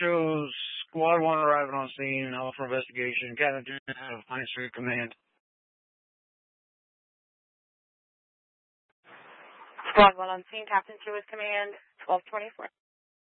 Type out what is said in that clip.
shows Squad 1 arriving on scene, Alpha investigation, Captain Lieutenant of Pine Street Command. Squad 1 on scene, Captain 2 with command, 1224.